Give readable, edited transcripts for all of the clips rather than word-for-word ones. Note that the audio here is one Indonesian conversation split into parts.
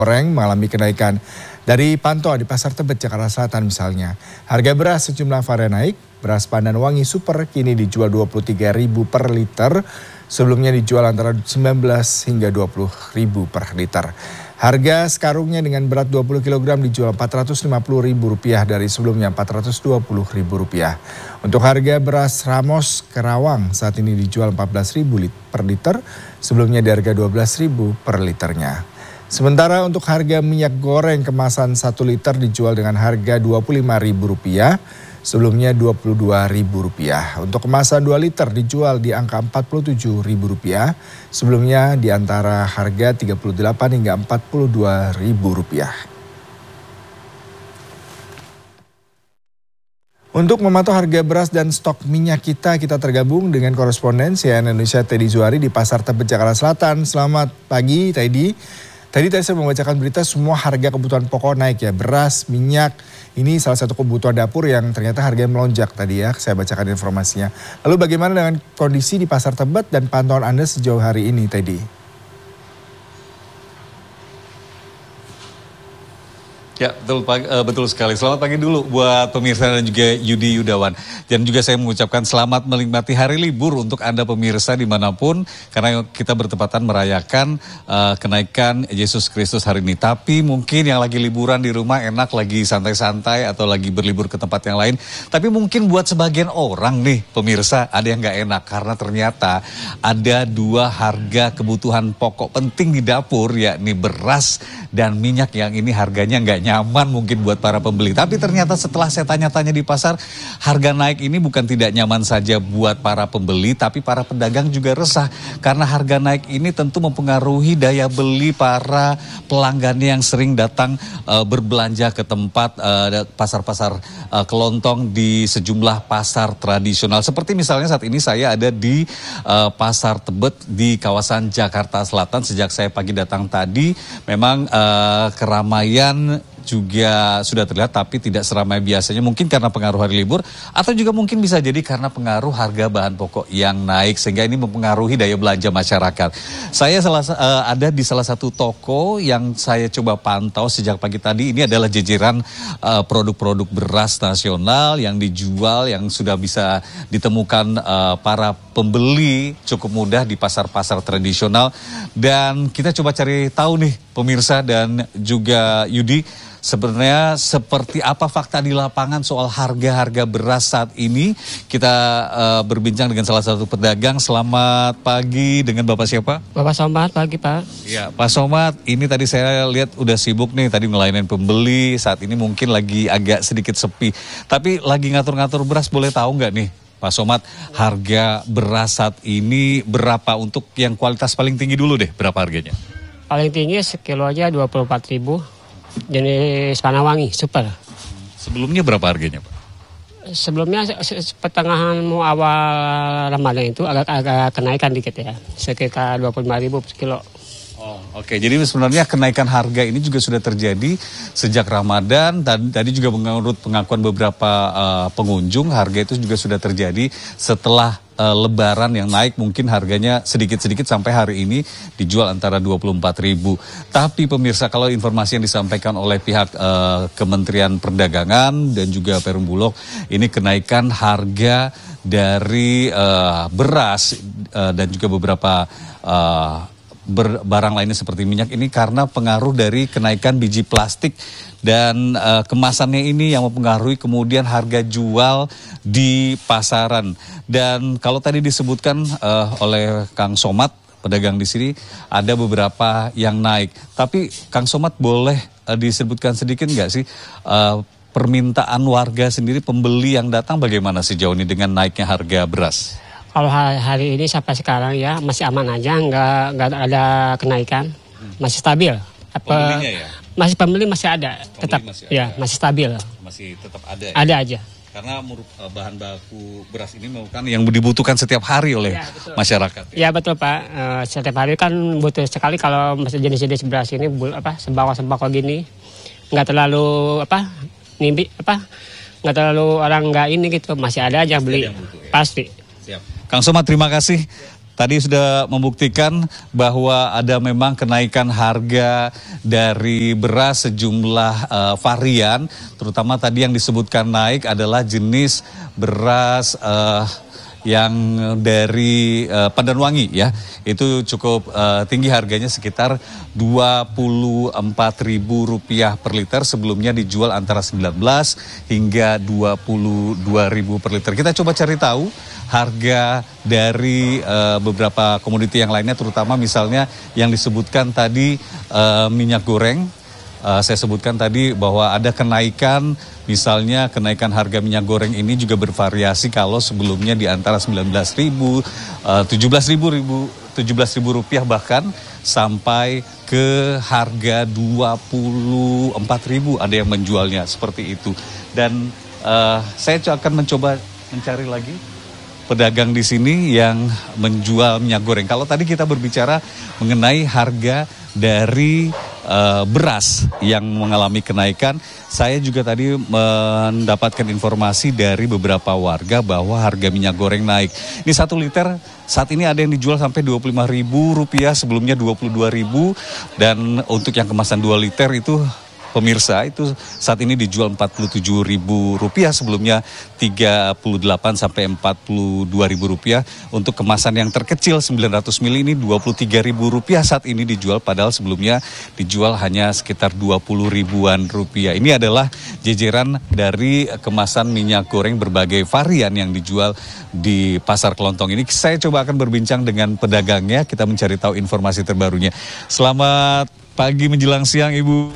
goreng mengalami kenaikan. Dari pantauan di Pasar Tebet, Jakarta Selatan misalnya, harga beras sejumlah varian naik. Beras Pandan Wangi Super kini dijual Rp23.000 per liter, sebelumnya dijual antara 19 hingga 20.000 per liter. Harga sekarungnya dengan berat 20 kg dijual Rp450.000 dari sebelumnya Rp420.000. Untuk harga beras Ramos Kerawang saat ini dijual Rp14.000 per liter, sebelumnya di harga Rp12.000 per liternya. Sementara untuk harga minyak goreng kemasan 1 liter dijual dengan harga Rp25.000, sebelumnya Rp22.000. Untuk kemasan 2 liter dijual di angka Rp47.000, sebelumnya di antara harga Rp38 hingga Rp42.000. Untuk memantau harga beras dan stok minyak kita tergabung dengan koresponden CNN Indonesia Teddy Zuhari di Pasar Tebet, Jakarta Selatan. Selamat pagi, Teddy. Tadi saya membacakan berita semua harga kebutuhan pokok naik ya. Beras, minyak, ini salah satu kebutuhan dapur yang ternyata harganya melonjak tadi ya. Saya bacakan informasinya. Lalu bagaimana dengan kondisi di Pasar Tebet dan pantauan Anda sejauh hari ini, Teddy? Ya, betul sekali. Selamat pagi dulu buat pemirsa dan juga Yudi Yudawan. Dan juga saya mengucapkan selamat menikmati hari libur untuk Anda pemirsa dimanapun. Karena kita bertepatan merayakan kenaikan Yesus Kristus hari ini. Tapi mungkin yang lagi liburan di rumah enak, lagi santai-santai atau lagi berlibur ke tempat yang lain. Tapi mungkin buat sebagian orang nih pemirsa ada yang gak enak. Karena ternyata ada dua harga kebutuhan pokok penting di dapur, yakni beras dan minyak yang ini harganya nggak nyaman mungkin buat para pembeli. Tapi ternyata setelah saya tanya-tanya di pasar, harga naik ini bukan tidak nyaman saja buat para pembeli, tapi para pedagang juga resah. Karena harga naik ini tentu mempengaruhi daya beli para pelanggannya yang sering datang berbelanja ke tempat pasar-pasar kelontong di sejumlah pasar tradisional. Seperti misalnya saat ini saya ada di Pasar Tebet di kawasan Jakarta Selatan. Sejak saya pagi datang tadi, memang keramaian juga sudah terlihat, tapi tidak seramai biasanya. Mungkin karena pengaruh hari libur, atau juga mungkin bisa jadi karena pengaruh harga bahan pokok yang naik, sehingga ini mempengaruhi daya belanja masyarakat. Saya ada di salah satu toko yang saya coba pantau sejak pagi tadi. Ini adalah jajaran produk-produk beras nasional yang dijual, yang sudah bisa ditemukan para pembeli cukup mudah di pasar-pasar tradisional. Dan kita coba cari tahu nih pemirsa dan juga Yudi, sebenarnya seperti apa fakta di lapangan soal harga-harga beras saat ini. Kita berbincang dengan salah satu pedagang. Selamat pagi, dengan Bapak siapa? Bapak Somad, pagi Pak. Ya, Pak Somad, ini tadi saya lihat udah sibuk nih tadi ngelayanin pembeli. Saat ini mungkin lagi agak sedikit sepi. Tapi lagi ngatur-ngatur beras, boleh tahu nggak nih Pak Somad, harga beras saat ini berapa? Untuk yang kualitas paling tinggi dulu deh, berapa harganya? Paling tinggi sekilo aja 24.000, jenis Pandan Wangi Super. Sebelumnya berapa harganya, Pak? Sebelumnya pertengahan mau awal Ramadan itu agak kenaikan dikit ya, sekitar 25.000 per kilo. Oh, oke. Jadi sebenarnya kenaikan harga ini juga sudah terjadi sejak Ramadan. Tadi juga menurut pengakuan beberapa pengunjung, harga itu juga sudah terjadi setelah Lebaran yang naik, mungkin harganya sedikit-sedikit sampai hari ini dijual antara 24.000. Tapi pemirsa, kalau informasi yang disampaikan oleh pihak Kementerian Perdagangan dan juga Perum Bulog, ini kenaikan harga dari beras dan juga beberapa barang lainnya seperti minyak ini karena pengaruh dari kenaikan biji plastik dan kemasannya ini yang mempengaruhi kemudian harga jual di pasaran. Dan kalau tadi disebutkan oleh Kang Somad, pedagang di sini, ada beberapa yang naik. Tapi Kang Somad, boleh disebutkan sedikit nggak sih permintaan warga sendiri, pembeli yang datang bagaimana sejauh ini dengan naiknya harga beras? Kalau hari ini sampai sekarang ya masih aman aja, nggak ada kenaikan, masih stabil. Pembelinya ya? Masih pembeli masih ada, tetap masih ya ada. Masih stabil. Masih tetap ada. Ya? Ada aja. Karena bahan baku beras ini merupakan yang dibutuhkan setiap hari oleh masyarakat. Ya betul Pak, setiap hari kan butuh sekali. Kalau jenis-jenis beras ini sembako gini, nggak terlalu nggak terlalu orang nggak ini gitu, masih ada aja beli, butuh, ya? Pasti. Siap. Kang Somad, terima kasih. tadi sudah membuktikan bahwa ada memang kenaikan harga dari beras sejumlah varian, terutama tadi yang disebutkan naik adalah jenis beras yang dari Pandanwangi ya, itu cukup tinggi harganya sekitar Rp24.000 per liter, sebelumnya dijual antara 19 hingga 22.000 per liter. Kita coba cari tahu harga dari beberapa komoditi yang lainnya, terutama misalnya yang disebutkan tadi minyak goreng. Saya sebutkan tadi bahwa ada kenaikan, misalnya kenaikan harga minyak goreng ini juga bervariasi, kalau sebelumnya di antara 19.000, 17.000 rupiah bahkan sampai ke harga 24.000 ada yang menjualnya seperti itu. Dan saya akan mencoba mencari lagi pedagang di sini yang menjual minyak goreng. Kalau tadi kita berbicara mengenai harga dari beras yang mengalami kenaikan, saya juga tadi mendapatkan informasi dari beberapa warga bahwa harga minyak goreng naik. Ini 1 liter saat ini ada yang dijual sampai Rp25.000, sebelumnya Rp22.000, dan untuk yang kemasan 2 liter itu pemirsa itu saat ini dijual Rp47.000, sebelumnya Rp38 sampai Rp42.000. Untuk kemasan yang terkecil 900 ml ini Rp23.000 saat ini dijual, padahal sebelumnya dijual hanya sekitar Rp20.000-an. Ini adalah jejeran dari kemasan minyak goreng berbagai varian yang dijual di Pasar Kelontong ini. Saya coba akan berbincang dengan pedagangnya, kita mencari tahu informasi terbarunya. Selamat pagi menjelang siang, Ibu.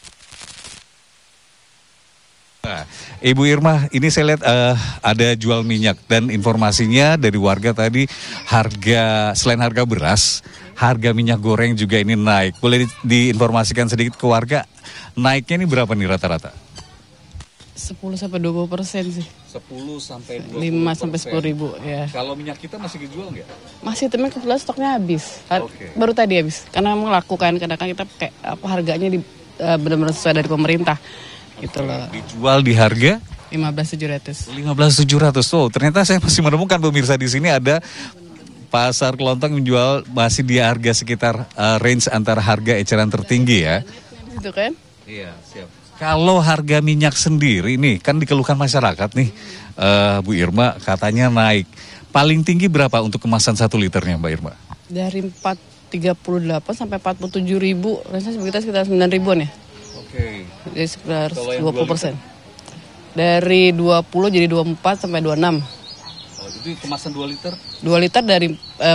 Nah, Ibu Irma, ini saya lihat ada jual minyak, dan informasinya dari warga tadi selain harga beras, harga minyak goreng juga ini naik. Boleh diinformasikan sedikit ke warga, naiknya ini berapa nih rata-rata? 10-20% sih. 10-20%. 5-10 ribu ya. Kalau minyak kita masih dijual nggak? Masih, teman kebetulan stoknya habis. Okay. Baru tadi habis. Karena memang laku kan, kadang-kadang kita pakai harganya benar-benar sesuai dari pemerintah. Gitu loh. Dijual di harga 15.700. 15.700. Oh, ternyata saya masih menemukan pemirsa di sini ada Pasar Kelontong menjual masih di harga sekitar range antara harga eceran tertinggi ya. Itu kan? Iya, siap. Kalau harga minyak sendiri nih, kan dikeluhkan masyarakat nih, Bu Irma, katanya naik. Paling tinggi berapa untuk kemasan 1 liternya, Mbak Irma? Dari 438 sampai 47 ribu, range sekitar 9 ribuan ya. Oke. Jadi sekitar 20%. Dari 20 jadi 24 sampai 26. Oh, itu kemasan 2 liter? 2 liter dari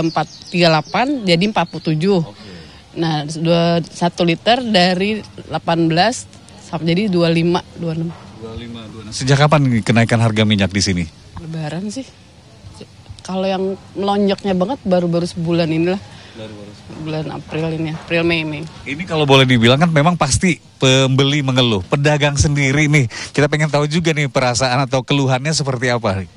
438 jadi 47. Nah, 1 liter dari 18 sampai jadi 25, 26. 26. Sejak kapan kenaikan harga minyak di sini? Lebaran sih. Kalau yang melonjaknya banget baru-baru sebulan inilah. Bulan April ini, April Mei. Ini kalau boleh dibilang kan memang pasti pembeli mengeluh. Pedagang sendiri nih, kita pengen tahu juga nih perasaan atau keluhannya seperti apa?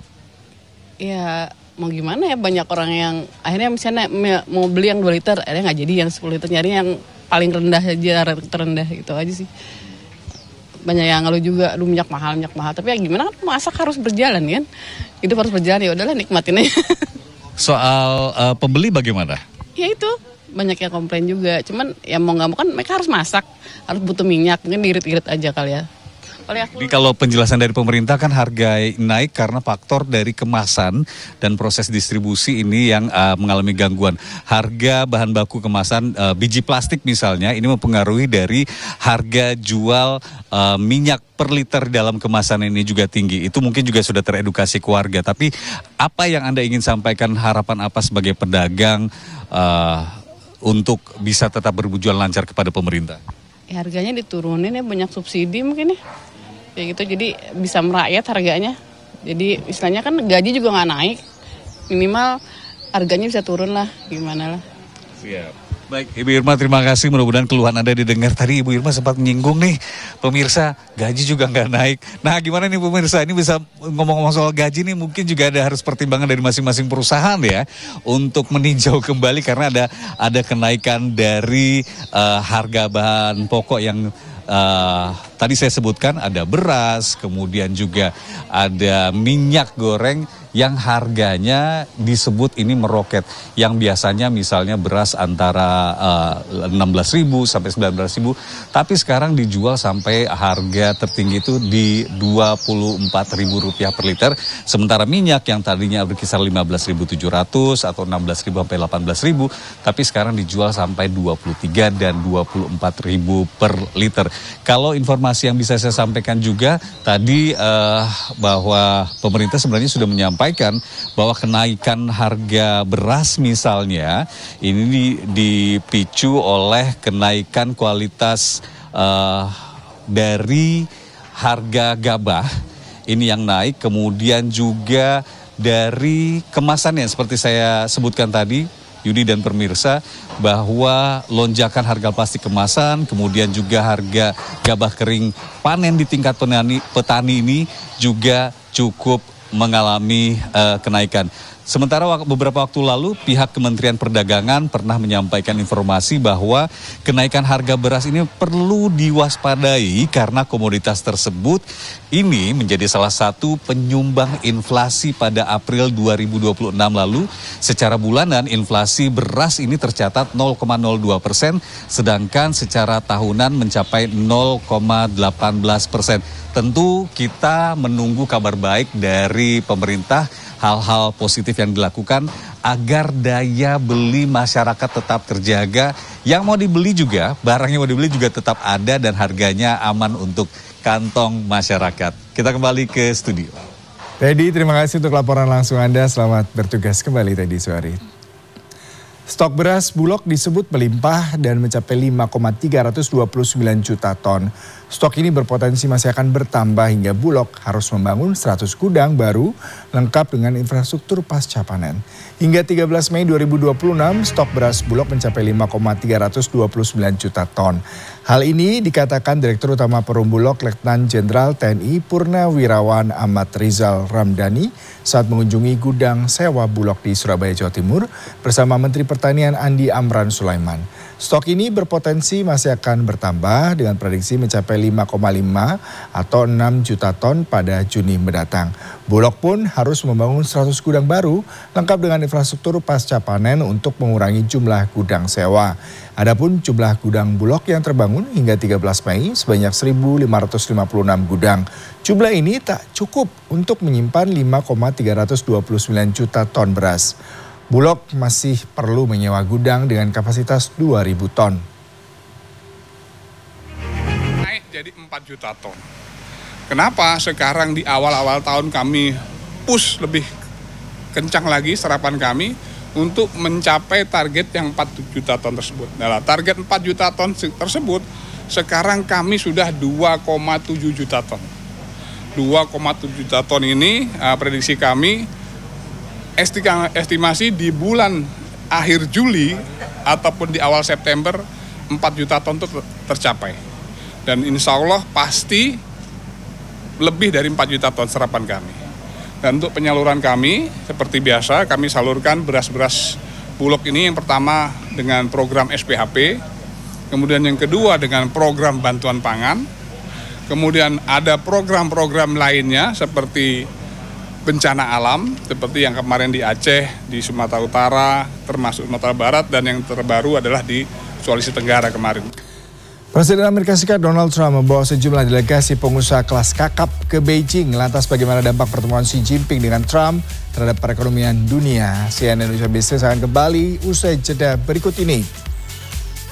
Ya mau gimana ya, banyak orang yang akhirnya misalnya mau beli yang 2 liter, akhirnya nggak jadi yang 10 liter, nyari yang paling rendah aja, terendah gitu aja sih. Banyak yang ngeluh juga, aduh minyak mahal. Tapi ya gimana kan, masak harus berjalan kan. Itu harus berjalan, ya udahlah nikmatin aja. Soal pembeli bagaimana? Ya itu, banyak yang komplain juga. Cuman ya mau nggak mau kan mereka harus masak, harus butuh minyak, mungkin diirit-irit aja kali ya. Jadi kalau penjelasan dari pemerintah kan harga naik karena faktor dari kemasan dan proses distribusi ini yang mengalami gangguan. Harga bahan baku kemasan biji plastik misalnya ini mempengaruhi dari harga jual minyak per liter dalam kemasan ini juga tinggi. Itu mungkin juga sudah teredukasi ke warga. Tapi apa yang Anda ingin sampaikan, harapan apa sebagai pedagang untuk bisa tetap berjualan lancar kepada pemerintah? Ya, harganya diturunin ya, banyak subsidi mungkin ya. Ya gitu, jadi bisa merakyat harganya. Jadi istilahnya kan gaji juga nggak naik, minimal harganya bisa turun lah, gimana lah. Siap. Baik, Ibu Irma, terima kasih. Mudah-mudahan keluhan Anda didengar. Tadi Ibu Irma sempat menyinggung nih, pemirsa, gaji juga nggak naik. Nah, gimana nih pemirsa, ini bisa ngomong-ngomong soal gaji nih, mungkin juga harus pertimbangan dari masing-masing perusahaan ya, untuk meninjau kembali karena ada kenaikan dari harga bahan pokok yang tadi saya sebutkan ada beras, kemudian juga ada minyak goreng yang harganya disebut ini meroket. Yang biasanya misalnya beras antara 16.000 sampai 19.000, tapi sekarang dijual sampai harga tertinggi itu di Rp24.000 per liter. Sementara minyak yang tadinya berkisar 15.700 atau 16.000 sampai 18.000, tapi sekarang dijual sampai 23 dan 24.000 per liter. Kalau informasi yang bisa saya sampaikan juga tadi bahwa pemerintah sebenarnya sudah menyampaikan bahwa kenaikan harga beras misalnya ini dipicu oleh kenaikan kualitas dari harga gabah ini yang naik, kemudian juga dari kemasannya seperti saya sebutkan tadi Yudi dan pemirsa, bahwa lonjakan harga plastik kemasan, kemudian juga harga gabah kering panen di tingkat petani ini juga cukup mengalami kenaikan. Sementara beberapa waktu lalu pihak Kementerian Perdagangan pernah menyampaikan informasi bahwa kenaikan harga beras ini perlu diwaspadai karena komoditas tersebut ini menjadi salah satu penyumbang inflasi pada April 2026 lalu. Secara bulanan inflasi beras ini tercatat 0,02%, sedangkan secara tahunan mencapai 0,18%. Tentu kita menunggu kabar baik dari pemerintah, hal-hal positif yang dilakukan agar daya beli masyarakat tetap terjaga. Yang mau dibeli juga, barang yang mau dibeli juga tetap ada dan harganya aman untuk kantong masyarakat. Kita kembali ke studio. Teddy, terima kasih untuk laporan langsung Anda. Selamat bertugas kembali Teddy Suhari. Stok beras Bulog disebut melimpah dan mencapai 5,329 juta ton. Stok ini berpotensi masih akan bertambah hingga Bulog harus membangun 100 gudang baru lengkap dengan infrastruktur pasca panen. Hingga 13 Mei 2026, stok beras Bulog mencapai 5,329 juta ton. Hal ini dikatakan Direktur Utama Perum Bulog Letnan Jenderal TNI Purnawirawan Ahmad Rizal Ramdhani saat mengunjungi gudang sewa Bulog di Surabaya, Jawa Timur bersama Menteri Pertanian Andi Amran Sulaiman. Stok ini berpotensi masih akan bertambah dengan prediksi mencapai 5,5 atau 6 juta ton pada Juni mendatang. Bulog pun harus membangun 100 gudang baru lengkap dengan infrastruktur pasca panen untuk mengurangi jumlah gudang sewa. Adapun jumlah gudang Bulog yang terbangun hingga 13 Mei sebanyak 1.556 gudang. Jumlah ini tak cukup untuk menyimpan 5,329 juta ton beras. Bulog masih perlu menyewa gudang dengan kapasitas 2.000 ton. Naik jadi 4 juta ton. Kenapa sekarang di awal-awal tahun kami push lebih kencang lagi serapan kami untuk mencapai target yang 4 juta ton tersebut. Nah, target 4 juta ton tersebut sekarang kami sudah 2,7 juta ton. 2,7 juta ton ini prediksi kami estimasi di bulan akhir Juli ataupun di awal September 4 juta ton itu tercapai. Dan insya Allah pasti lebih dari 4 juta ton serapan kami. Dan untuk penyaluran kami seperti biasa kami salurkan beras-beras Bulog ini yang pertama dengan program SPHP, kemudian yang kedua dengan program bantuan pangan, kemudian ada program-program lainnya seperti bencana alam seperti yang kemarin di Aceh, di Sumatera Utara, termasuk Sumatera Barat, dan yang terbaru adalah di Sulawesi Tenggara kemarin. Presiden Amerika Serikat Donald Trump membawa sejumlah delegasi pengusaha kelas kakap ke Beijing. Lantas bagaimana dampak pertemuan Xi Jinping dengan Trump terhadap perekonomian dunia? CNN Indonesia Business akan kembali usai jeda berikut ini.